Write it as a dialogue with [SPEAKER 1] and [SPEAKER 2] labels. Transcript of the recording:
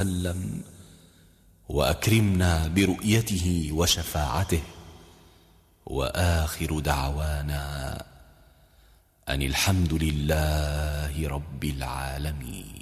[SPEAKER 1] وسلم، وأكرمنا برؤيته وشفاعته. وآخر دعوانا أن الحمد لله رب العالمين.